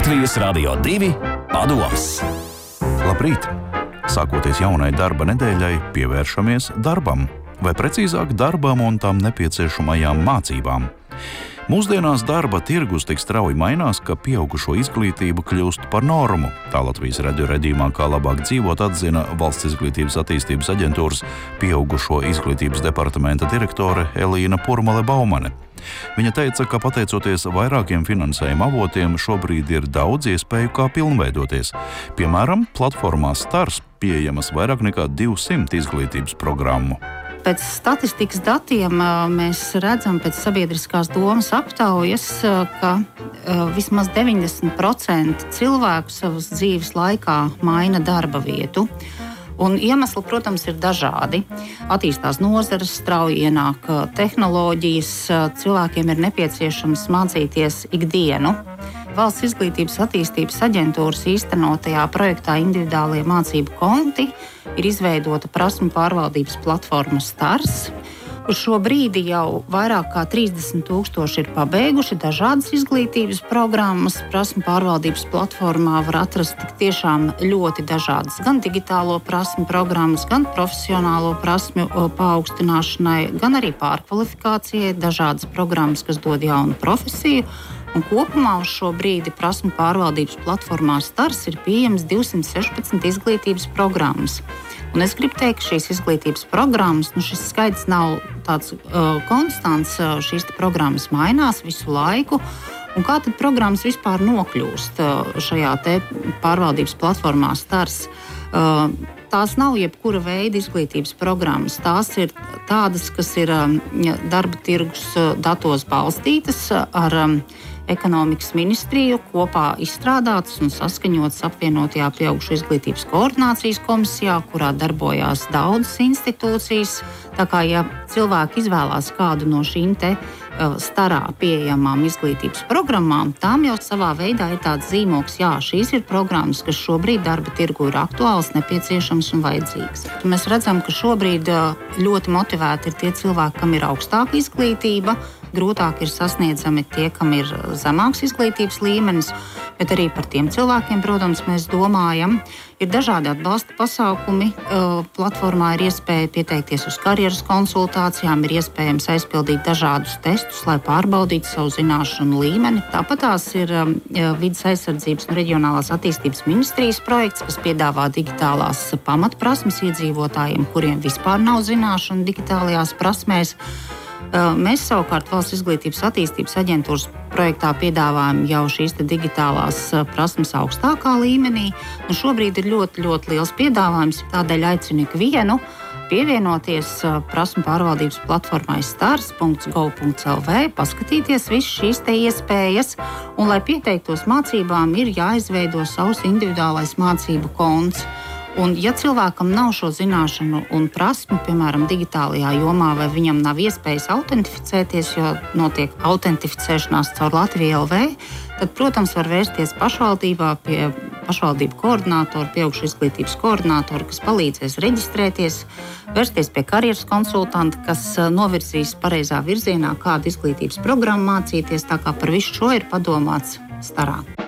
Latvijas Radio 2 padoms. Labrīt! Sākoties jaunai darba nedēļai, pievēršamies darbam, vai precīzāk darbam un tam nepieciešamajām mācībām. Mūsdienās darba tirgus tik strauji mainās, ka pieaugušo izglītība kļūst par normu. Tā Latvijas radio raidījumā Kā labāk dzīvot atzina Valsts izglītības attīstības aģentūras pieaugušo izglītības departamenta direktore Elīna Purmale-Baumane. Viņa teica, ka pateicoties vairākiem finansējuma avotiem, šobrīd ir daudz iespēju kā pilnveidoties. Piemēram, platformā Stars pieejamas vairāk nekā 200 izglītības programmu. Pēc statistikas datiem mēs redzam pēc sabiedriskās domas aptaujas, ka vismaz 90% cilvēku savas dzīves laikā maina darba vietu. Un iemesli, protams, ir dažādi. Attīstās nozares, strauji ienāk tehnoloģijas, cilvēkiem ir nepieciešams mācīties ikdienu. Valsts izglītības attīstības aģentūras īstenotajā projektā Individuālie mācību konti ir izveidota prasmu pārvaldības platforma Stars. Uz šo brīdi jau vairāk kā 30,000 ir pabeiguši dažādas izglītības programmas. Prasmu pārvaldības platformā var atrast tik tiešām ļoti dažādas gan digitālo prasmu programmas, gan profesionālo prasmu paaugstināšanai, gan arī pārkvalifikācijai, dažādas programmas, kas dod jaunu profesiju. Un kopumā uz šo brīdi prasmu pārvaldības platformā Stars ir pieejams 216 izglītības programmas. Un es gribu teikt, ka šīs izglītības programmas, šis skaits nav tāds konstants, šīs programmas mainās visu laiku. Un kā tad programmas vispār nokļūst šajā te pārvaldības platformā Stars? Tās nav jebkura veida izglītības programmas. Tās ir tādas, kas ir darba tirgus datos balstītas ar Ekonomikas ministriju kopā izstrādātas un saskaņotas apvienotajā pieaugušo izglītības koordinācijas komisijā, kurā darbojās daudzas institūcijas. Tā kā, ja cilvēki izvēlās kādu no šīm te starā pieejamām izglītības programmām, tām jau savā veidā ir tāds zīmogs, jā, šīs ir programmas, kas šobrīd darba tirgu ir aktuāls, nepieciešams un vajadzīgs. Mēs redzam, ka šobrīd ļoti motivēti ir tie cilvēki, kam ir augstāka izglītība. Grūtāk ir sasniedzami tie, kam ir zemāks izglītības līmenis, bet arī par tiem cilvēkiem, protams, mēs domājam. Ir dažādi atbalsta pasākumi. Platformā ir iespēja pieteikties uz karjeras konsultācijām, ir iespējams aizpildīt dažādus testus, lai pārbaudītu savu zināšanu līmeni. Tāpat tās ir Vides aizsardzības un reģionālās attīstības ministrijas projekts, kas piedāvā digitālās pamatprasmes iedzīvotājiem, kuriem vispār nav zināšanu digitālajās prasmēs. Mēs savukārt Valsts izglītības attīstības aģentūras projektā piedāvājam jau šīs digitālās prasmes augstākā līmenī. Un šobrīd ir ļoti, ļoti liels piedāvājums, tādēļ aicinu ikvienu pievienoties prasmu pārvaldības platformai stars.gov.lv, paskatīties visas šīs te iespējas, un, lai pieteiktos mācībām, ir jāizveido savs individuālais mācību konts. Un, ja cilvēkam nav šo zināšanu un prasmu, piemēram, digitālajā jomā, vai viņam nav iespējas autentificēties, jo notiek autentificēšanās caur Latviju LV, tad, protams, var vērsties pašvaldībā pie pašvaldību koordinātora, pieaugušo izglītības koordinātora, kas palīdzēs reģistrēties, vērsties pie karjeras konsultanta, kas novirzīs pareizā virzienā, kādu izglītības programmu mācīties. Tā kā par visu šo ir padomāts Starā.